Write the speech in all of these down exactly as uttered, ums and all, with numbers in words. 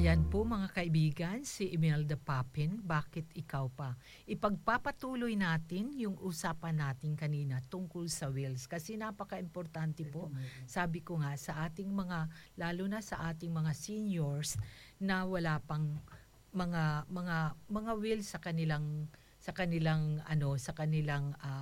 Ayan po mga kaibigan, si Imelda Papin, bakit ikaw pa? Ipagpapatuloy natin yung usapan natin kanina tungkol sa wills kasi napaka-importante po. Sabi ko nga sa ating mga, lalo na sa ating mga seniors na wala pang mga mga mga will sa kanilang sa kanilang ano sa kanilang uh,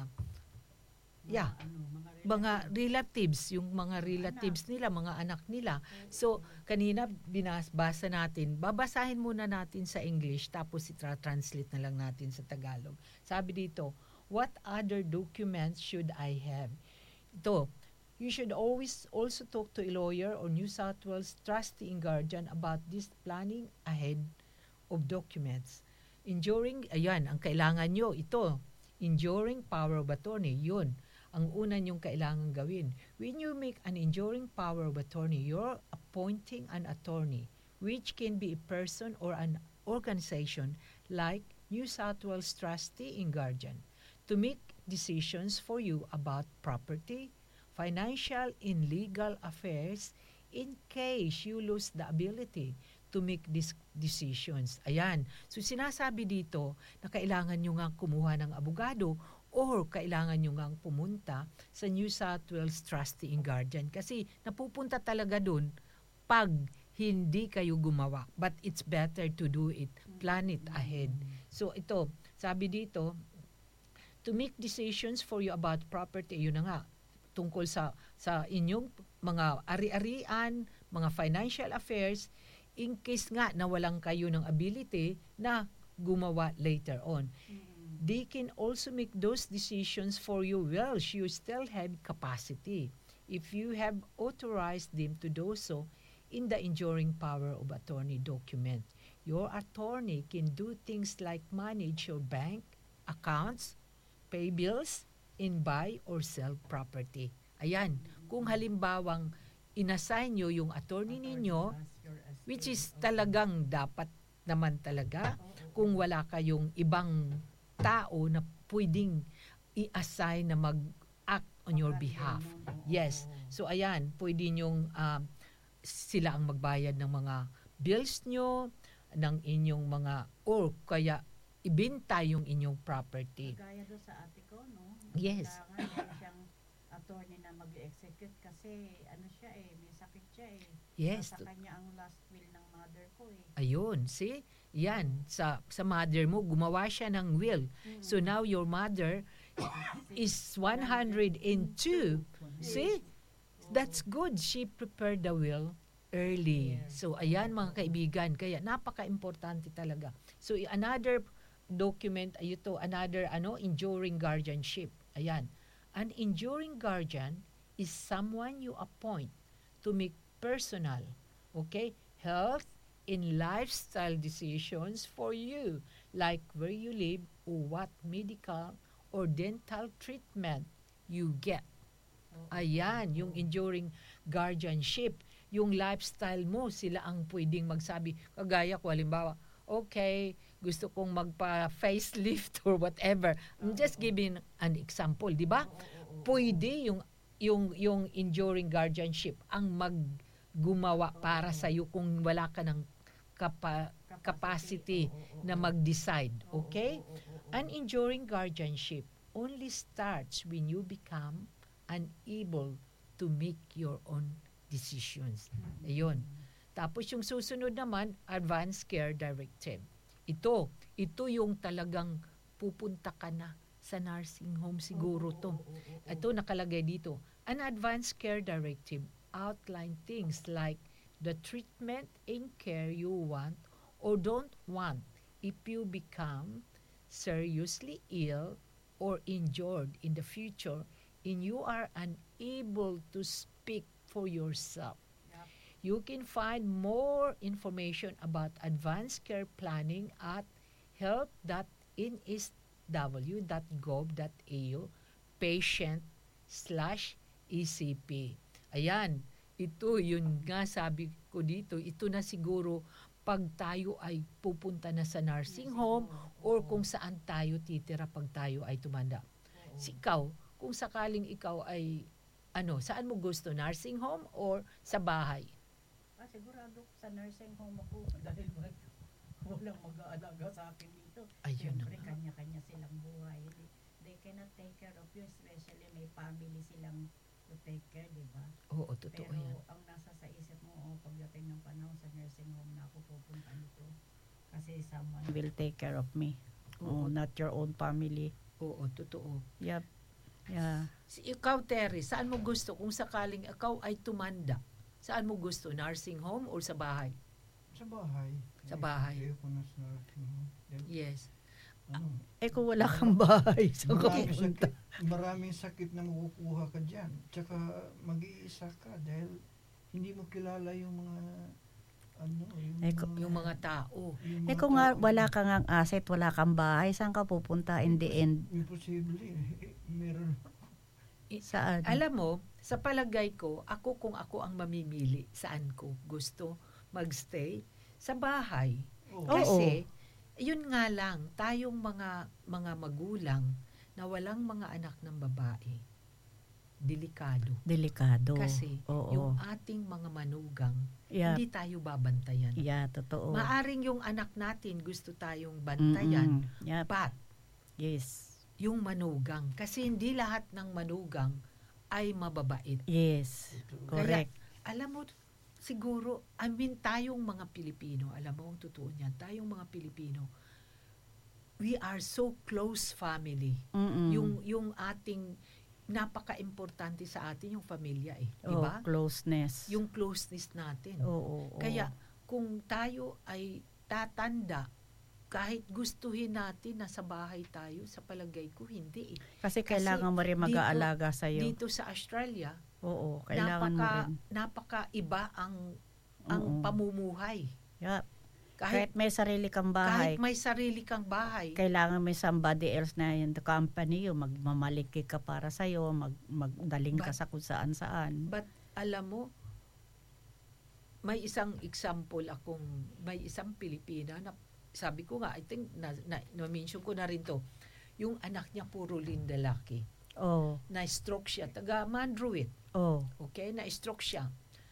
yeah, mga relatives, yung mga relatives nila, mga anak nila. So, kanina binabasa natin, babasahin muna natin sa English, tapos itra-translate na lang natin sa Tagalog. Sabi dito, what other documents should I have? Ito, you should always also talk to a lawyer or New South Wales trustee and guardian about this planning ahead of documents. Enduring, ayan, ang kailangan nyo, ito, enduring power of attorney, yun. Ang una niyong kailangan gawin. When you make an enduring power of attorney, you're appointing an attorney, which can be a person or an organization like New South Wales Trustee and Guardian, to make decisions for you about property, financial and legal affairs in case you lose the ability to make these decisions. Ayan. So sinasabi dito na kailangan nyo nga kumuha ng abogado or kailangan nyo nga pumunta sa New South Wales Trustee and Guardian kasi napupunta talaga dun pag hindi kayo gumawa. But it's better to do it. Plan it ahead. So ito, sabi dito, to make decisions for you about property, yun na nga, tungkol sa, sa inyong mga ari-arian, mga financial affairs, in case nga na walang kayo ng ability na gumawa later on. They can also make those decisions for you while you still have capacity. If you have authorized them to do so in the enduring power of attorney document, your attorney can do things like manage your bank accounts, pay bills, and buy or sell property. Ayan, kung halimbawang inassign nyo yung attorney ninyo, which is talagang dapat naman talaga, kung wala kayong ibang tao na pwedeng i-assign na mag-act on your behalf. Yes. So ayan, pwede nyong uh, sila ang magbayad ng mga bills nyo, ng inyong mga, or kaya ibenta yung inyong property. Gaya doon sa ate ko, no? Yes. Kailangan siyang attorney na mag-execute kasi ano siya eh, may sakit siya eh. Yes. Sa kanya ang last will ng mother ko eh. Ayun, see? Yan, sa sa mother mo, gumawa siya ng will. Mm-hmm. So now your mother is one hundred two. See? That's good. She prepared the will early. So ayan mga kaibigan, kaya napaka-importante talaga. So another document, ay ito, another ano, enduring guardianship. Ayan. An enduring guardian is someone you appoint to make personal, okay, health in lifestyle decisions for you, like where you live or what medical or dental treatment you get. Ayan, yung enduring guardianship, yung lifestyle mo, sila ang pwedeng magsabi, kagaya ko, halimbawa, okay, gusto kong magpa-facelift or whatever. I'm just giving an example, di ba? Pwede yung, yung, yung enduring guardianship ang maggumawa para sa'yo kung wala ka ng Kapa, capacity na mag-decide, okay? An enduring guardianship only starts when you become unable to make your own decisions. Ayun. Tapos yung susunod naman, Advanced Care Directive. Ito, ito yung talagang pupunta ka na sa nursing home siguro to. Ito nakalagay dito. An Advanced Care Directive outline things like the treatment and care you want or don't want if you become seriously ill or injured in the future and you are unable to speak for yourself. Yep. You can find more information about advanced care planning at help dot n s w dot gov dot a u patient slash E C P. Ayan. Ito, yun nga sabi ko dito, ito na siguro pag tayo ay pupunta na sa nursing home or kung saan tayo titira pag tayo ay tumanda. Si ikaw, kung sakaling ikaw ay, ano, saan mo gusto, nursing home or sa bahay? baka sigurado sa nursing home ako dahil wal- walang mag-aalaga sa akin dito. Ayun na Siyempre, nga. kanya-kanya silang buhay. They, they cannot take care of you, especially may family silang to take care, di ba? Oo, totoo Pero yan. ang nasa sa isip mo, oh, pagdating ng panahon sa nursing home na ako pupunta nito. Kasi someone will take care of me. Oo, Oh, not your own family. oo, totoo. Yep. Yeah. Si ikaw, Terry, saan mo gusto kung sakaling ikaw ay tumanda? Saan mo gusto? Nursing home or sa bahay? Sa bahay. Sa bahay. Ayoko na sa nursing home. Then, Yes. ano, Eh kung wala kang bahay, saan ka maraming pupunta? sakit, maraming sakit na makukuha ka dyan. Tsaka mag-iisa ka dahil hindi mo kilala yung mga ano, yung, Eh, kung- Yung mga tao. yung Eh mga kung nga tao. wala kang ang asset, wala kang bahay, saan ka pupunta in the end? Imposible. Eh, meron. Saan? Alam mo, sa palagay ko, ako kung ako ang mamimili, saan ko gusto magstay? Sa bahay. Oh, Oo. Kasi, yun nga lang, tayong mga mga magulang na walang mga anak ng babae, delikado. Delikado. Kasi, Oo. yung ating mga manugang, yeah. hindi tayo babantayan. Yeah, totoo. Maaring yung anak natin gusto tayong bantayan, Mm-mm. Yep. but Yes. yung manugang, kasi hindi lahat ng manugang ay mababait. Yes. Correct. Alam mo, siguro, I mean, tayong mga Pilipino, alam mo ang totoo niyan, tayong mga Pilipino, we are so close family. Mm-mm. Yung yung ating napaka-importante sa atin yung pamilya eh, di Oh, ba? closeness. Yung closeness natin. Oo. oo, oo. Kaya kung tayo ay tatanda, kahit gustuhin natin na sa bahay tayo, sa palagay ko hindi eh. kasi kasi kailangan mo rin mag-aalaga sa iyo. Dito sa Australia, Oo, kailangan mo napaka rin. napaka iba ang ang Oo. pamumuhay. Yep. Kahit Kahit may sarili kang kahit bahay, may sarili kang bahay. kailangan may somebody else na in the company, yung magmamaliki ka para sa iyo, mag magdaling ka But- sa kung saan-saan. But alam mo, may isang example akong, may isang Pilipina na sabi ko nga, I think na, na, na-mention ko na rin to, yung anak niya puro lindalaki. Oh, Na-stroke siya, taga Mandruit. oh. Okay, na-stroke siya.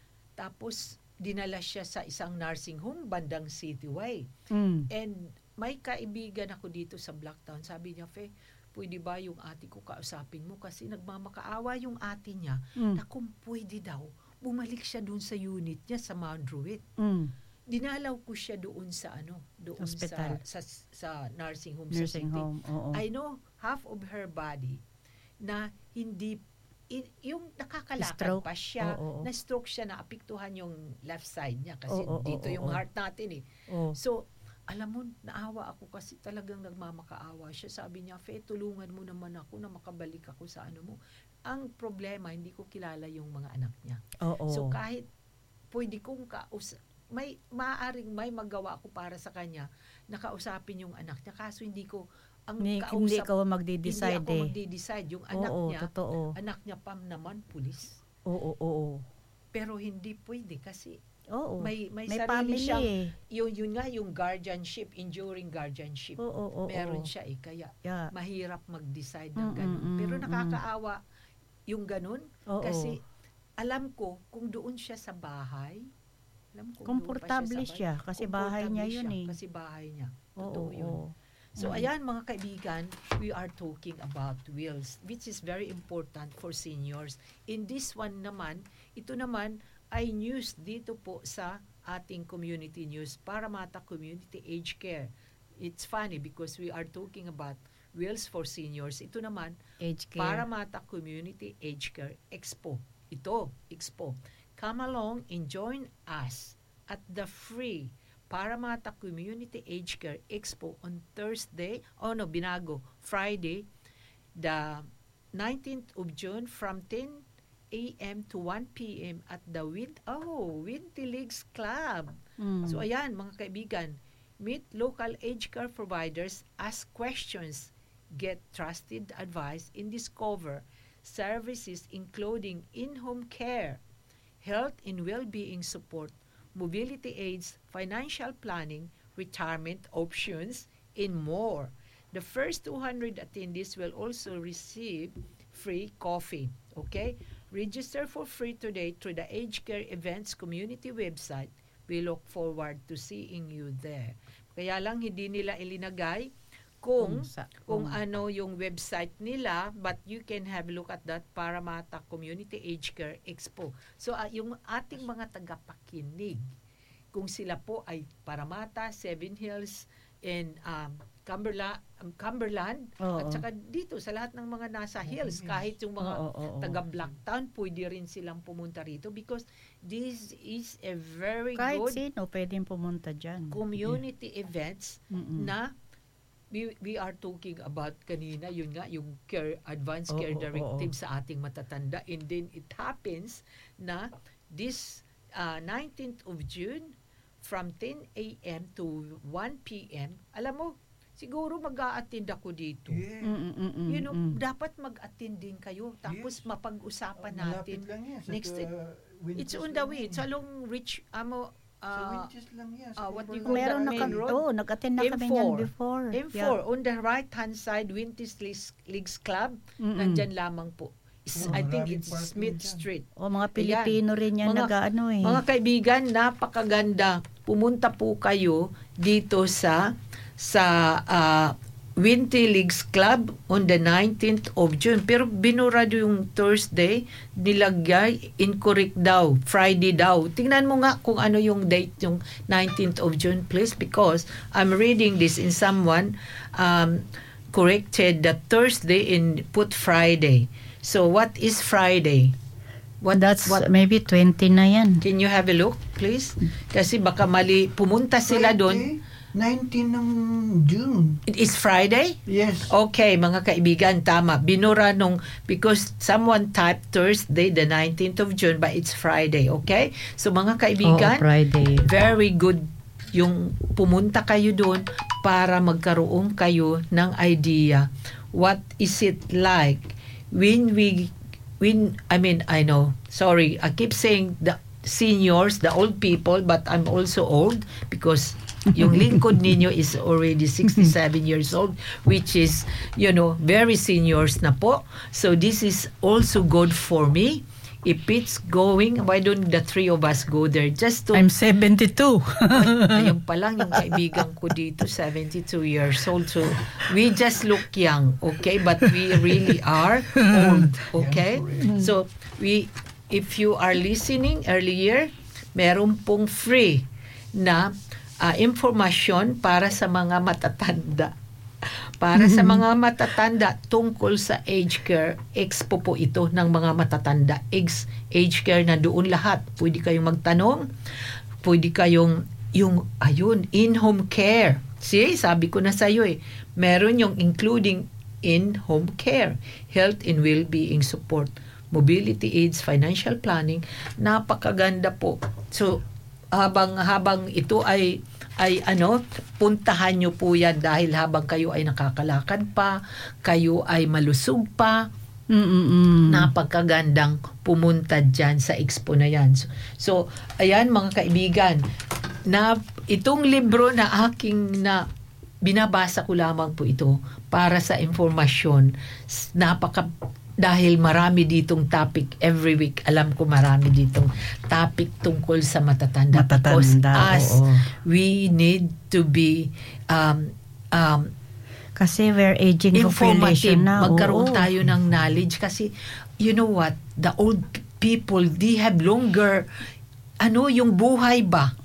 Tapos, dinala siya sa isang nursing home, bandang Cityway. Mm. And may kaibigan ako dito sa Blacktown. Sabi niya, Fe, pwede ba yung ate ko kausapin mo? Kasi nagmamakaawa yung ate niya Mm. na kung pwede daw, bumalik siya doon sa unit niya sa Mount Druitt. Mm. Dinalaw ko siya doon sa ano, doon Hospital. sa, sa sa nursing home Nursing sa city. home. Oo. I know half of her body na hindi i- yung nakakalakad Stroke. pa siya, Oo, oo. na stroke siya, na apektuhan yung left side niya kasi Oo, oo, dito oo, yung oo. heart natin eh. Oh. So, alam mo, naawa ako kasi talagang nagmamakaawa siya. Sabi niya, Fe, tulungan mo naman ako na makabalik ako sa ano mo. Ang problema, hindi ko kilala yung mga anak niya. Oo. So, kahit pwede kong kaus may maaaring may magawa ako para sa kanya, nakausapin yung anak niya. Kaso hindi ko, ang hindi, kausap, hindi ka hindi mag-decide ako eh. magde-decide. Yung anak Oo, niya, totoo. anak niya pam naman, pulis. Oo, oo. Pero hindi pwede kasi Oo. may, may, May sarili family siyang, eh. yun, yun nga yung guardianship, enduring guardianship. Oo, oo, oo. Meron siya eh, kaya Yeah. mahirap mag-decide ng Mm, ganun. mm, Pero mm, nakakaawa yung ganun Oo. kasi alam ko kung doon siya sa bahay, alam ko Komportable siya kasi bahay niya yun eh. Kasi bahay niya. Oo, Totoo yun. oo. So Mm. ayan mga kaibigan, we are talking about wills, which is very important for seniors. In this one naman, ito naman ay news dito po sa ating community news, Parramatta Community Aged Care. It's funny because we are talking about wills for seniors. Ito naman, Age care. Parramatta Community Aged Care Expo. Ito, Expo. Come along and join us at the free Parramatta Community Aged Care Expo on Thursday, oh no, binago, Friday, the nineteenth of June from ten a.m. to one p.m. at the Wind, oh, Windy Lakes Club. Mm. So ayan mga kaibigan, meet local aged care providers, ask questions, get trusted advice, and discover services including in-home care, health and well-being support, mobility aids, financial planning, retirement options, and more. The first two hundred attendees will also receive free coffee. Okay? Register for free today through the Age Care Events community website. We look forward to seeing you there. Kaya lang hindi nila ilinagay kung Kung sa- kung kung- ano yung website nila, but you can have a look at that, Parramatta Community Age Care Expo. So uh, yung ating mga tagapakinig, kung sila po ay Parramatta, Seven Hills, and um, Cumberland, um, Cumberland Oo. at saka dito sa lahat ng mga nasa hills, Yes. kahit yung mga Oo, oo, oo. taga Blacktown, pwede rin silang pumunta rito because this is a very Kahit good sino pwedeng pumunta dyan. community events Mm-mm. na we, we are talking about kanina, yun nga, yung care, advanced Oo, care oo, directive oo. sa ating matatanda. And then it happens na this uh, nineteenth of June from ten a.m. to one p.m. Alam mo, siguro mag-a-attend ako dito. Yeah. Mm, mm, mm, You know, mm. dapat mag-attend din kayo. Tapos Yes. mapag-usapan Malapit natin. lang yan. Sa, Next uh, Winters It's on the lang way. yan. Sa long reach, amo, Sa uh, Winters lang yan. ah, what you Cumberland. call Meron that na main kami, road? oo, nag-attend na M kami four. yan before. M four, on the right-hand side, Winters Leagues, Leagues Club, Mm-mm. nandyan lamang po. Is- Oo, I think maraming it's parking Smith dyan. Street. O mga Pilipino rin yan Mga- nag-ano eh. Mga kaibigan, napakaganda. Pumunta po kayo dito sa sa uh, Winty Leagues Club on the nineteenth of June. Pero binurado yung Thursday, nilagay incorrect daw, Friday daw. Tingnan mo nga kung ano yung date yung nineteenth of June, please, because I'm reading this in someone um, corrected the Thursday and put Friday. So what is Friday? What, That's what maybe twenty na yan. Can you have a look, please? Kasi baka mali, pumunta sila doon. Friday, nineteen ng June. It is Friday? Yes. Okay, mga kaibigan, tama. Binura nung, because someone typed Thursday, the nineteenth of June, but it's Friday, okay? So mga Oo, kaibigan, Friday. very good yung pumunta kayo doon para magkaroon kayo ng idea. What is it like when we, when, I mean, I know, sorry, I keep saying the seniors, the old people, but I'm also old because yung lingkod ninyo is already sixty-seven years old, which is, you know, very seniors na po. So this is also good for me. If it's going, why don't the three of us go there just to... I'm seventy-two. Ay, ayun pa lang yung kaibigan ko dito, seventy-two years old. So we just look young, okay? But we really are old, okay? So we, if you are listening earlier, meron pong free na uh, informasyon para sa mga matatanda. Para sa mga matatanda tungkol sa age care, expo po ito ng mga matatanda. Age, age care na doon lahat. Pwede kayong magtanong, pwede kayong yung, ayun, in-home care. See, sabi ko na sa iyo eh, meron yung including in-home care, health and well-being support, mobility aids, financial planning, napakaganda po. So, habang habang ito ay ay ano, puntahan nyo po yan dahil habang kayo ay nakakalakad pa, kayo ay malusog pa, Mm-mm. napakagandang pumunta dyan sa expo na yan. So, so ayan mga kaibigan, na itong libro na aking na binabasa ko lamang po ito para sa informasyon, napaka dahil marami ditong topic every week. Alam ko marami ditong topic tungkol sa matatanda. Because Matatanda, us, oo. we need to be um, um, Kasi we're aging informative. population na. Magkaroon oo. tayo ng knowledge. Kasi, you know what? The old people, they have longer, ano, yung buhay ba?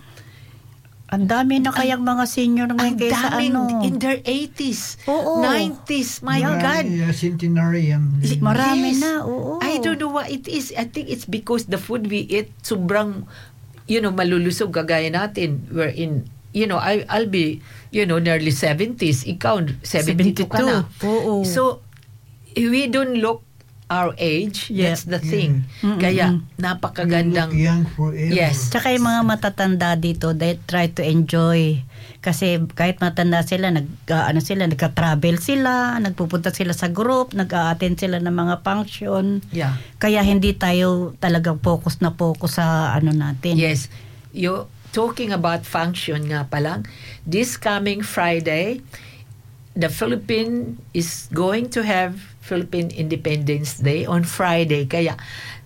Ang dami na kayang mga senior ngayon Ang kaysa daming ano. in their eighties, Oo. nineties. My Yeah. God. Marami, uh, centenarian. Marami Yes. na, oo. I don't know what it is. I think it's because the food we eat sobrang, you know, malulusog kagaya natin. We're in, you know, I, I'll be, you know, nearly seventies. Ikaw, seventy-two ka na. Oo. So, we don't look our age. Yeah. That's the thing. Mm-mm. Kaya, You napakagandang... look young forever. Yes. Tsaka yung mga matatanda dito, they try to enjoy. Kasi kahit matanda sila, nag, uh, ano sila, nagka-travel sila, nagpupunta sila sa group, nag-a-attend sila ng mga function. Yeah. Kaya hindi tayo talagang focus na focus sa ano natin. Yes. You talking about function nga pa lang, this coming Friday, the Philippines is going to have Philippine Independence Day on Friday. Kaya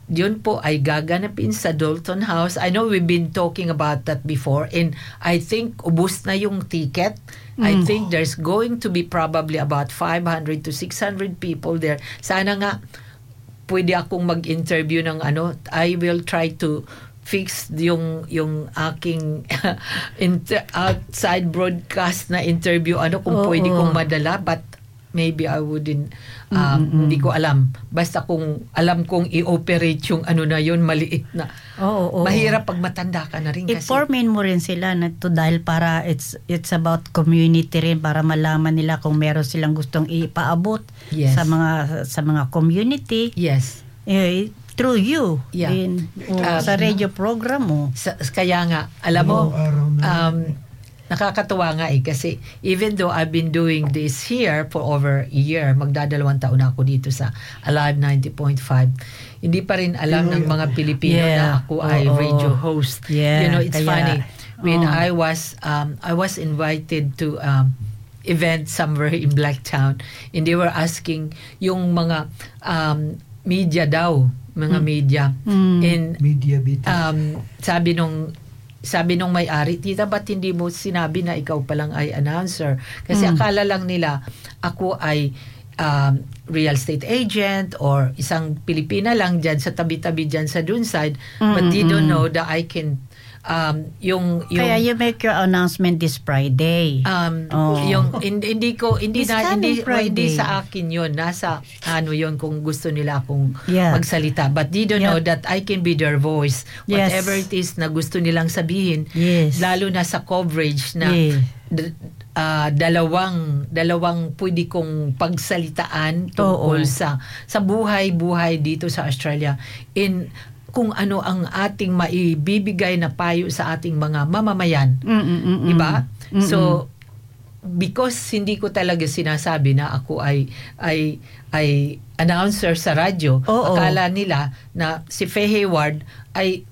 yun po ay gaganapin sa Dalton House. I know we've been talking about that before, and I think ubus na yung ticket. I Mm. think there's going to be probably about five hundred to six hundred people there. Sana nga pwede akong mag-interview ng ano. I will try to fix yung yung aking inter- outside broadcast na interview ano kung Oo. pwede kong madala, but maybe I wouldn't um, Mm-mm. hindi ko alam. Basta kung alam kong i-operate yung ano na yun, maliit na. Oo, oo. Mahirap pag matanda ka na rin kasi. Informin mo rin sila na to dahil para it's it's about community rin, para malaman nila kung meron silang gustong ipaabot Yes. sa mga sa mga community Yes. eh, through you Yeah. in o Um, sa radio program mo. Sa, kaya nga, alam mo, Araw-araw na. um, nakakatuwa nga eh kasi even though I've been doing this here for over a year, magdadalawang taon na ako dito sa Alive ninety point five, hindi pa rin alam ng mga Pilipino Yeah. na ako ay Oo. radio host. Yeah, You know, it's kaya- funny. When Oh. I was um, I was invited to um, event somewhere in Blacktown, and they were asking yung mga um, media daw, mga media. Mm. And Media bit. um, sabi nung sabi nung may-ari, tita, ba't hindi mo sinabi na ikaw palang ay announcer? Kasi Mm. akala lang nila ako ay um, real estate agent or isang Pilipina lang dyan sa tabi-tabi dyan sa Dunside. But they don't know that I can um, yung, yung Kaya you make your announcement this Friday. um Oh. yung hindi, hindi ko hindi This na hindi, coming Friday. hindi sa akin yon, nasa ano yon kung gusto nila akong Yeah. magsalita, but they don't Yeah. know that I can be their voice Yes. whatever it is na gusto nilang sabihin, Yes. lalo na sa coverage na Yeah. d- ah, dalawang dalawang pwede kong pagsalitaan tungkol Oo. sa sa buhay-buhay dito sa Australia, in kung ano ang ating maibibigay na payo sa ating mga mamamayan. Mm-mm-mm. Diba? Mm-mm. So, because hindi ko talaga sinasabi na ako ay ay ay announcer sa radyo, Oo. akala nila na si Faye Hayward ay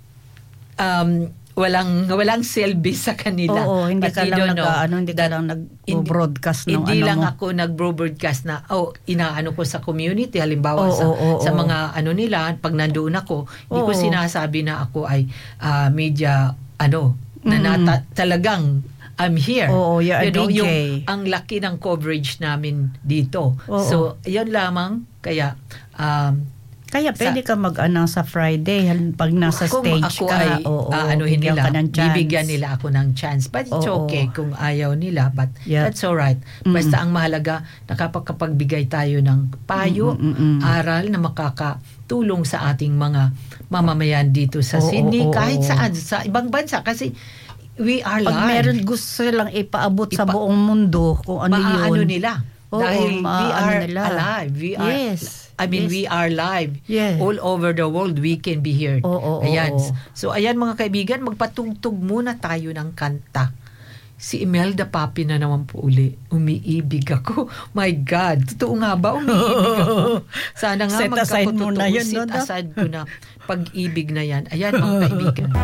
um, walang walang silbi sa kanila. Oo, hindi But ka they lang don't nag know ano, hindi ka that lang hindi- nag-broadcast ng Hindi ano lang mo. ako nag-broadcast na, oh, inaano ko sa community, halimbawa Oo, sa, oo, oo. sa mga ano nila, pag nandoon ako, hindi ko Oo. sinasabi na ako ay ah, media, ano, na Mm-mm. nata- talagang I'm here. Oo, you're a You know, D J. yung, ang laki ng coverage namin dito. Oo. So, yun lamang. Kaya, um, Kaya Sa- pwede ka mag-announce sa Friday hal- pag nasa kung stage ako ka. ay oo, aanuhin bigyan nila, ka ng chance. bibigyan nila ako ng chance. But it's Oo. okay kung ayaw nila. But Yeah. that's alright. Basta ang mahalaga, nakapagkapagbigay tayo ng payo, Mm-mm-mm. aral na makakatulong sa ating mga mamamayan dito sa Oo, Sydney, oo, kahit oo. saan, sa ibang bansa. Kasi we are Pag live. meron gusto silang ipaabot sa Ipa- buong mundo kung ano yun. Maaano nila. Oo, Dahil we maaano are nila. alive. We are, Yes. I mean, Yes. we are live. Yeah. All over the world, we can be here. Oo, oo, Ayan. oo. So, ayan mga kaibigan, magpatugtog muna tayo ng kanta. Si Imelda Papi na naman po uli. Umiibig ako. My God. Totoo nga ba? Umiibig ako. Sana nga Set aside mo magkapototoo. na yun, Set no, Doc? aside ko na pag-ibig na yan. Ayan mga kaibigan.